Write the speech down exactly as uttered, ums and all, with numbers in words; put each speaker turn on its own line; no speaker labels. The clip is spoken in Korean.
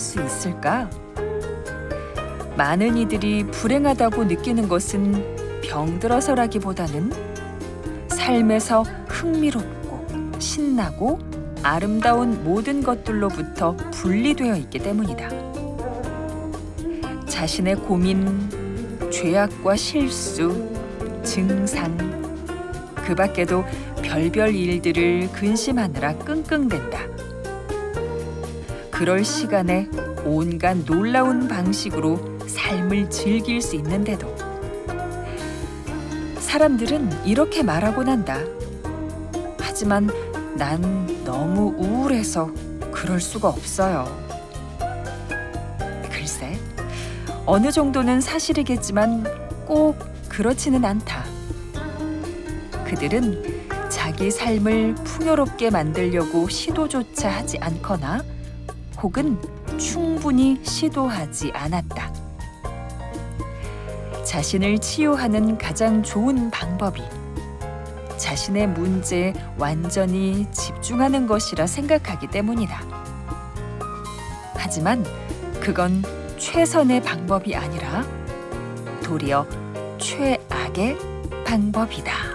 수 있을까? 많은 이들이 불행하다고 느끼는 것은 병들어서라기보다는 삶에서 흥미롭고 신나고 아름다운 모든 것들로부터 분리되어 있기 때문이다. 자신의 고민, 죄악과 실수, 증상, 그 밖에도 별별 일들을 근심하느라 끙끙댄다. 그럴 시간에 온갖 놀라운 방식으로 삶을 즐길 수 있는데도 사람들은 이렇게 말하곤 한다. 하지만 난 너무 우울해서 그럴 수가 없어요. 글쎄, 어느 정도는 사실이겠지만 꼭 그렇지는 않다. 그들은 자기 삶을 풍요롭게 만들려고 시도조차 하지 않거나 혹은 충분히 시도하지 않았다. 자신을 치유하는 가장 좋은 방법이 자신의 문제에 완전히 집중하는 것이라 생각하기 때문이다. 하지만 그건 최선의 방법이 아니라 도리어 최악의 방법이다.